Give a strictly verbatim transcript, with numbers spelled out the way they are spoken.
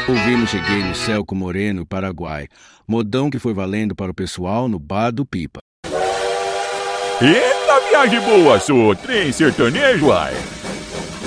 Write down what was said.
Ouvimos Cheguei no Céu com Moreno, Paraguai. Modão que foi valendo para o pessoal no bar do Pipa. Eita, viagem boa, sou trem sertanejo, ai.